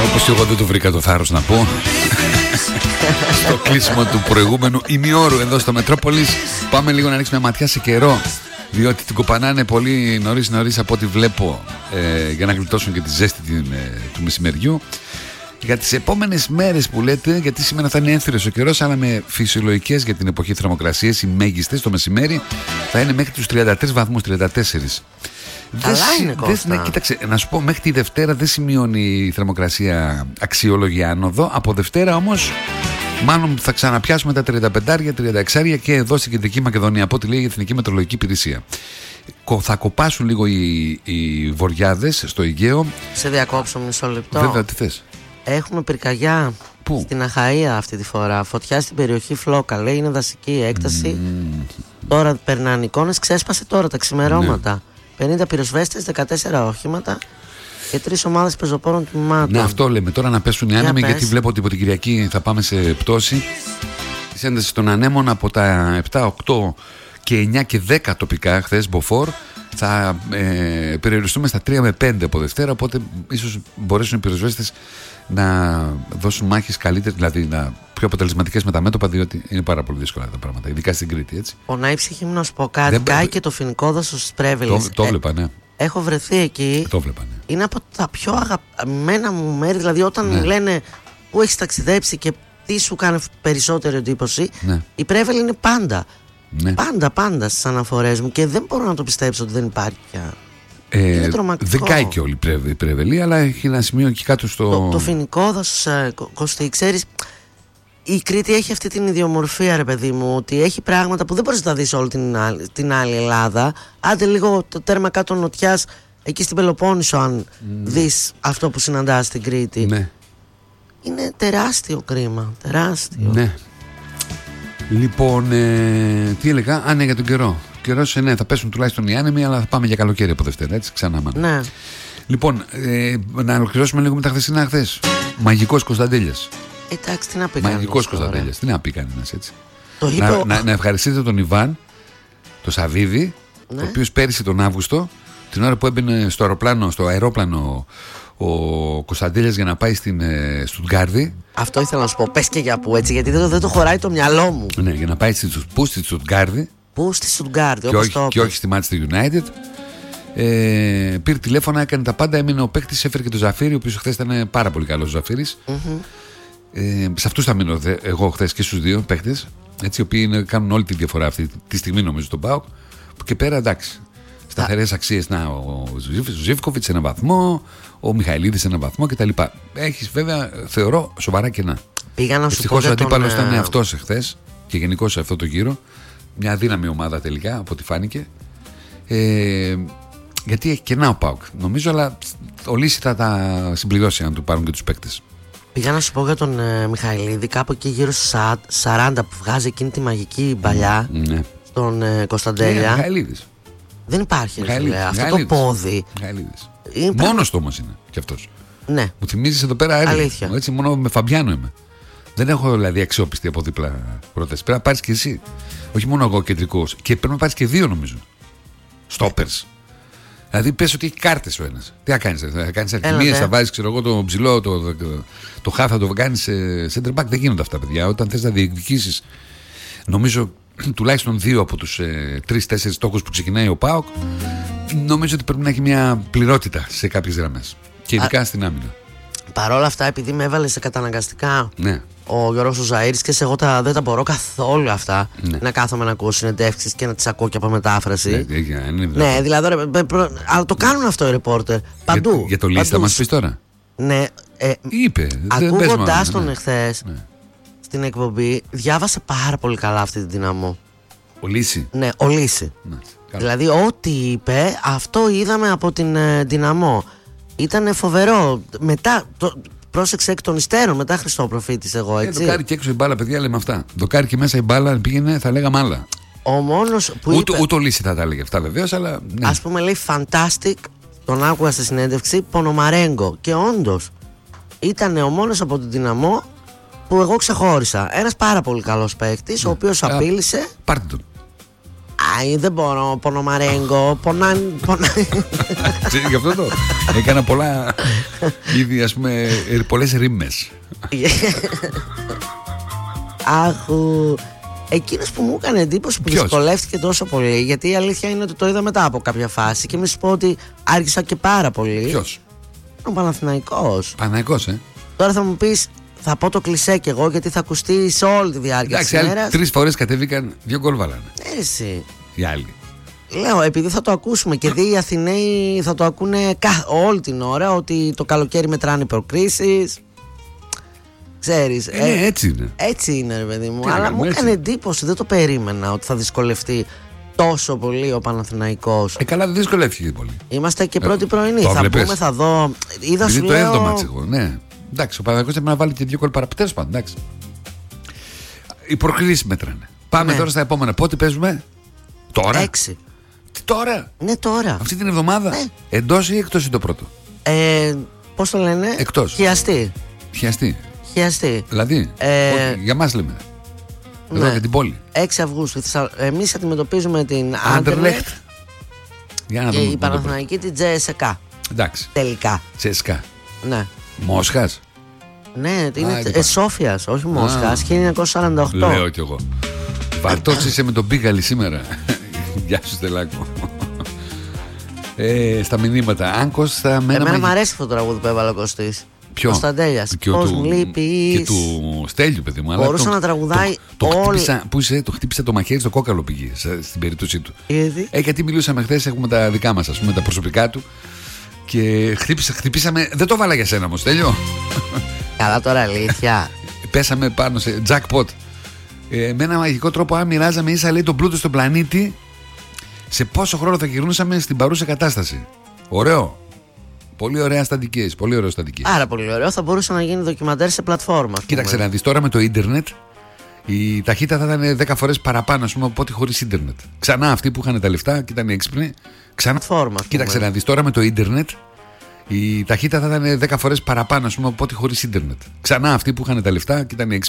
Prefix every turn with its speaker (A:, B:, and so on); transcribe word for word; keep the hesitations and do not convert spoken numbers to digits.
A: Όπως και εγώ δεν το βρήκα το θάρρος να πω στο κλείσιμο του προηγούμενου ημιώρου εδώ στο Μετρόπολης. Πάμε λίγο να ρίξουμε μια ματιά σε καιρό, διότι την κοπανάνε πολύ νωρίς νωρίς από ό,τι βλέπω, ε, για να γλιτώσουν και τη ζέστη την, ε, του μεσημεριού. Για τις επόμενες μέρες που λέτε, γιατί σήμερα θα είναι ένθυρος ο καιρός, αλλά με φυσιολογικές για την εποχή θερμοκρασίες, οι μέγιστες το μεσημέρι θα είναι μέχρι τους τριάντα τρεις βαθμούς, τριάντα τέσσερα.
B: Καλά είναι, Κώστα.
A: Ναι, κοίταξε, να σου πω, μέχρι τη Δευτέρα δεν σημειώνει η θερμοκρασία αξιόλογη άνοδο. Από Δευτέρα όμως, μάλλον θα ξαναπιάσουμε τα τριάντα πέντε τριάντα έξι και εδώ στην Κεντρική Μακεδονία, από ό,τι λέει η Εθνική Μετεωρολογική Υπηρεσία. Θα κοπάσουν λίγο οι, οι βοριάδες στο Αιγαίο.
B: Σε διακόψω μισό λεπτό.
A: Βέβαια, τι θες.
B: Έχουμε πυρκαγιά. Πού? Στην Αχαΐα αυτή τη φορά. Φωτιά στην περιοχή Φλόκα. Λέει είναι δασική έκταση. Mm. Τώρα περνάνε εικόνες. Ξέσπασε τώρα τα ξημερώματα. Ναι. πενήντα πυροσβέστες, δεκατέσσερα οχήματα και τρεις ομάδες πεζοπόρων τμήματων.
A: Ναι, αυτό λέμε. Τώρα να πέσουν οι άνεμοι, γιατί βλέπω ότι από την Κυριακή θα πάμε σε πτώση της έντασης των ανέμων από τα επτά, οκτώ και εννιά και δέκα τοπικά χθες, μποφόρ. Θα ε, περιοριστούμε στα τρία με πέντε από Δευτέρα, οπότε ίσως μπορέσουν οι πυροσβέστες να δώσουν μάχες καλύτερες, δηλαδή να πιο αποτελεσματικές με τα μέτωπα, διότι είναι πάρα πολύ δύσκολα τα πράγματα, ειδικά στην Κρήτη, έτσι.
B: Πονάει η ψυχή μου να σου πω κάτι.
A: Δεν...
B: Κάει και το φοινικό δάσο στις Πρέβελες.
A: Το, το βλέπα, ναι.
B: Έχω βρεθεί εκεί.
A: Το βλέπα, ναι.
B: Είναι από τα πιο αγαπημένα μου μέρη, δηλαδή όταν ναι. μου λένε πού έχεις ταξιδέψει και τι σου κάνει περισσότερη εντύπωση, ναι. η Πρέβελη είναι πάντα. Ναι. Πάντα, πάντα στις αναφορές μου και δεν μπορώ να το πιστέψω ότι δεν υπάρχει πια.
A: Ε, είναι τρομακτικό. Δεν κάει και όλη η Πρέβελη, αλλά έχει ένα σημείο εκεί κάτω στο.
B: Το, το φοινικό δάσος, Κωστή, ξέρεις, η Κρήτη έχει αυτή την ιδιομορφία, ρε παιδί μου, ότι έχει πράγματα που δεν μπορείς να τα δεις όλη την άλλη, την άλλη Ελλάδα. Άντε λίγο το τέρμα κάτω νοτιάς, εκεί στην Πελοπόννησο, αν mm. δεις αυτό που συναντάς στην Κρήτη.
A: Ναι.
B: Είναι τεράστιο κρίμα. Τεράστιο.
A: Ναι. Λοιπόν, ε, τι έλεγα, α, ναι, για τον καιρό. Καιρός, ναι, θα πέσουν τουλάχιστον οι άνεμοι, αλλά θα πάμε για καλοκαίρι από Δευτέρα, έτσι, ξανά μάνα.
B: Ναι.
A: Λοιπόν, ε, να ολοκληρώσουμε λίγο με τα χθεσινά χθες. Μαγικός Κωνσταντέλιας.
B: Εντάξει, τι να πει κανένας.
A: Μαγικός Κωνσταντέλιας, τι να πει κανένας, έτσι.
B: Το είπε
A: να,
B: ο...
A: να, να ευχαριστείτε τον Ιβάν, τον Σαββίδη, ναι. ο οποίος πέρυσι τον Αύγουστο, την ώρα που έμπαινε στο αεροπλάνο, στο αερόπλανο ο Κωνσταντέλιας για να πάει στην ε, Στουτγκάρδη. Αυτό
B: ήθελα να σου πω, πες και για που, έτσι, γιατί δεν, δεν το χωράει το μυαλό μου.
A: Ναι, για να πάει στη, πού, στη Στουτγκάρδη.
B: Πού στη Στουτγκάρδη,
A: και,
B: όπως
A: όχι,
B: το
A: και όχι στη Manchester United. Ε, πήρε τηλέφωνα, έκανε τα πάντα, έμεινε ο παίκτης, έφερε και τον Ζαφύρι, ο οποίος χθες ήταν πάρα πολύ καλός ο Ζαφύρης. Mm-hmm. Ε, σε αυτούς θα μείνω δε, εγώ χθες και στους δύο παίκτες, έτσι, οι οποίοι είναι, κάνουν όλη τη διαφορά αυτή τη στιγμή, νομίζω, στον ΠΑΟΚ. Και πέρα, εντάξει, σταθερές αξίες. Να, ο Ζίβκοβιτς σε έναν βαθμό, ο Μιχαηλίδης σε έναν βαθμό κτλ. Έχεις βέβαια, θεωρώ, σοβαρά κενά.
B: Πήγα να σου
A: Ευτυχώς
B: πω.
A: ο αντίπαλος
B: τον...
A: ήταν αυτός εχθές και γενικώς σε αυτό το γύρο. Μια αδύναμη ομάδα τελικά, από ό,τι φάνηκε. Ε, γιατί έχει κενά ο ΠΑΟΚ, νομίζω, αλλά ο Λύση θα τα συμπληρώσει αν του πάρουν και τους παίκτες.
B: Πήγα να σου πω για τον ε, Μιχαηλίδη, κάπου εκεί γύρω στους σαράντα που βγάζει εκείνη τη μαγική παλιά mm, ναι. στον ε, Κωνσταντέλια.
A: Μιχαηλίδης.
B: Δεν υπάρχει, ρε φίλε. Αυτό το πόδι.
A: Είναι... Μόνος του όμως είναι κι αυτός.
B: Ναι.
A: Μου θυμίζεις εδώ πέρα έργο.
B: Αλήθεια.
A: Έτσι, μόνο με Φαμπιάνο είμαι. Δεν έχω δηλαδή αξιόπιστη από δίπλα πρόταση. Πρέπει να πάρεις και εσύ. Όχι μόνο εγώ κεντρικός. Και πρέπει να πάρεις και δύο, νομίζω. Στόπερς. Δηλαδή πες ότι έχει κάρτες ο ένας. Τι θα κάνεις, θα κάνεις αλχημίες, θα βάζεις, ξέρω εγώ, το ψηλό, το, το, το, το χάφ, θα το κάνεις σε center back. Δεν γίνονται αυτά, παιδιά. Όταν θες να διεκδικήσεις, νομίζω τουλάχιστον δύο από τους ε, τρεις-τέσσερις στόχους που ξεκινάει ο ΠΑΟΚ, νομίζω ότι πρέπει να έχει μια πληρότητα σε κάποιες γραμμές. Και ειδικά Α, στην άμυνα.
B: Παρ' όλα αυτά, επειδή με έβαλε σε καταναγκαστικά
A: ναι.
B: ο Γιώργος ο Ζαΐρης και σε εγώ τα, δεν τα μπορώ καθόλου αυτά ναι. να κάθομαι να ακούω συνεντεύξεις και να τις ακούω και από μετάφραση.
A: Ναι, ναι,
B: ναι δηλαδή, ρε, προ, προ, αλλά το κάνουν αυτό οι ρεπόρτερ παντού.
A: Για, για το Λύση θα μας πεις τώρα.
B: Ναι. Ε,
A: Είπε.
B: Ακούγοντάς τον ναι. εχθές ναι. στην εκπομπή, διάβασε πάρα πολύ καλά αυτή την δυναμό.
A: Ο Λύση.
B: Ναι, ο Λύση. Ναι, δηλαδή, ό,τι είπε, αυτό είδαμε από την ε, δυναμό. Ήταν φοβερό. Μετά, το, πρόσεξε εκ των υστέρων, μετά Χριστόπροφήτης εγώ, έτσι.
A: Ε, δοκάρει και έξω η μπάλα, παιδιά, λέμε αυτά. Δοκάρει και μέσα η μπάλα, πήγαινε, θα λέγαμε άλλα.
B: Ο μόνος που
A: ούτε,
B: είπε.
A: Ούτε ο Λύση θα τα έλεγε αυτά, βεβαίως, αλλά. Ναι.
B: Ας πούμε, λέει fantastic, τον άκουγα στη συνέντευξη, Πονομαρέγκο. Και όντως ήταν ο μόνος από την δυναμό που εγώ ξεχώρισα. Ένας πάρα πολύ καλός παίκτης, ναι. ο οποίος απείλησε.
A: Πάρτε τον.
B: Άι, δεν μπορώ, πονομαρέγκο. Πονάν.
A: Ξέρεις γι' αυτό το. Έκανα πολλά. Ήδη, ας πούμε, πολλές ρήμες.
B: Αχου. Εκείνος που μου έκανε εντύπωση που δυσκολεύτηκε τόσο πολύ, γιατί η αλήθεια είναι ότι το είδα μετά από κάποια φάση και μη σου πω ότι άρχισα και πάρα πολύ.
A: Ποιος?
B: Ο Παναθηναϊκός.
A: Παναθηναϊκός, ε.
B: Τώρα θα μου πεις, θα πω το κλισέ κι εγώ γιατί θα ακουστεί σε όλη τη διάρκεια της ημέρας.
A: Εντάξει, τρεις φορές κατέβηκαν, δύο γκολ βάλανε.
B: Έτσι.
A: Οι άλλοι.
B: Λέω, επειδή θα το ακούσουμε και δει οι Αθηναίοι θα το ακούνε κα... όλη την ώρα ότι το καλοκαίρι μετράνε προκρίσεις. Ξέρεις.
A: Ε, ε, έτσι είναι.
B: Έτσι είναι, ρε παιδί μου.
A: Τι
B: αλλά
A: κάνουμε,
B: μου
A: έτσι.
B: έκανε εντύπωση, δεν το περίμενα ότι θα δυσκολευτεί τόσο πολύ ο Παναθηναϊκός.
A: Ε, καλά, δεν δυσκολεύτηκε πολύ.
B: Είμαστε και πρώτη πρωινή.
A: το
B: Θα
A: βλέπες.
B: πούμε, θα δω. Είδα
A: Επειδή
B: σου
A: το
B: λέω...
A: έδω μάτς εγώ, ναι. Εντάξει, ο Παναθηναϊκός έπρεπε να βάλει και δύο γκολ παραπάνω. Πάντων, εντάξει. Οι προκρίσεις μέτρανε. Πάμε
B: Ναι.
A: τώρα στα επόμενα. Πότε παίζουμε? Τώρα.
B: Έξι.
A: Τι τώρα?
B: Ναι, τώρα.
A: Αυτή την εβδομάδα.
B: Ναι.
A: Εντός ή εκτός είναι το πρώτο?
B: Ε, πώς το λένε?
A: Εκτός.
B: Χιαστή.
A: Χιαστή.
B: Χιαστή.
A: Δηλαδή.
B: Ε,
A: όχι, για μας λέμε. Εδώ
B: Ναι.
A: για την πόλη.
B: έξι Αυγούστου. Εμείς αντιμετωπίζουμε την Άντερλεχτ
A: Άντερλεχτ. Για να
B: και
A: δούμε.
B: η
A: πού το πρώτο.
B: Παναθηναϊκή την Τζέσεκα.
A: Εντάξει.
B: Τελικά.
A: Τσέσκα.
B: Ναι.
A: Μόσχας.
B: Ναι, είναι
A: δεν
B: ε,
A: πάω.
B: Σόφιας, όχι Μόσχας. χίλια εννιακόσια σαράντα οκτώ.
A: Λέω κι εγώ. Βαρτός είσαι με τον Πίγαλη σήμερα. Γεια σου Στελάκο. ε, στα μηνύματα. Αν Κώστα μένα
B: Εμένα
A: μαγι-
B: μου αρέσει αυτό το τραγούδι που έβαλε ο Κωστής.
A: Ποιο?
B: Κωνσταντέλιας.
A: Και ο
B: Πώς
A: του-
B: μου λείπεις.
A: Και του Στέλιου, παιδί μου. αλλά
B: Μπορούσε
A: το-
B: να τραγουδάει
A: το, το
B: όλη-
A: χτύπησα, Πού είσαι, το χτύπησε το μαχαίρι στο κόκαλο πηγή στην περίπτωση του.
B: Γιατί?
A: Ε, γιατί μιλούσαμε χθε, έχουμε τα δικά μας, ας πούμε, τα προσωπικά του. Και χτύπησα, χτυπήσαμε. Δεν το βάλα για σένα όμως, Στέλιο.
B: Καλά τώρα, αλήθεια.
A: Πέσαμε πάνω σε jackpot. Ε, με ένα μαγικό τρόπο, αν μοιράζαμε ίσα λέει τον πλούτο στον πλανήτη, σε πόσο χρόνο θα γυρνούσαμε στην παρούσα κατάσταση. Ωραίο. Πολύ ωραία στατικές. Πολύ ωραίο στατική.
B: Άρα πολύ ωραίο. Θα μπορούσε να γίνει ντοκιμαντέρ σε πλατφόρμα. ας
A: Κοίταξε
B: πούμε.
A: να δεις τώρα με το ίντερνετ. Η ταχύτητα θα ήταν δέκα φορές παραπάνω, ας πούμε, από ό,τι χωρίς ίντερνετ. Ξανά αυτοί που είχαν τα λεφτά και ήταν έξυπνοι. Ξανά.
B: Πλατφόρμα, ας
A: Κοίταξε
B: πούμε.
A: να δεις τώρα με το ίντερνετ. Η ταχύτητα θα ήταν δέκα φορές παραπάνω, ας πούμε, από ό,τι χωρίς ίντερνετ. Ξανά αυτοί που είχαν τα λεφτά και ήταν έξυπνοι.